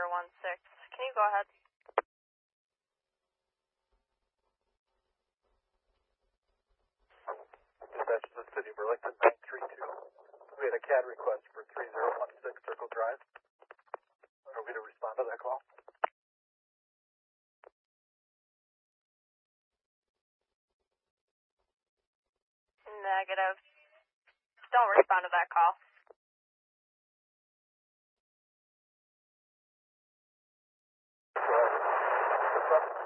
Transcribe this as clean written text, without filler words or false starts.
Can you go ahead? Dispatch to the City of Burlington, 932. We had a CAD request for 3016 Circle Drive. Are we to respond to that call? Negative. Don't respond to that call.